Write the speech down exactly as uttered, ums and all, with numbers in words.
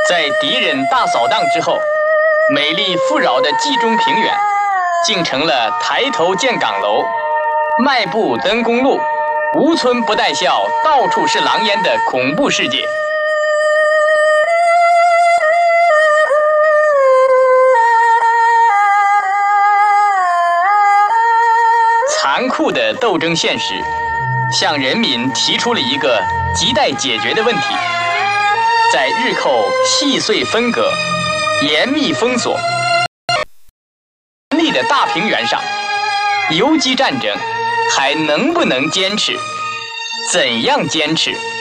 在敌人大扫荡之后，美丽富饶的冀中平原，竟成了抬头见岗楼、迈步登公路、无村不带笑、到处是狼烟的恐怖世界。残酷的斗争现实，向人民提出了一个亟待解决的问题：在日寇细碎分割、严密封锁力的大平原上，游击战争还能不能坚持？怎样坚持？